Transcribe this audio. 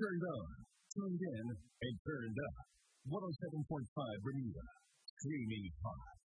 Turned on, tuned in, and turned up. 107.5 Bermuda. Streaming hot.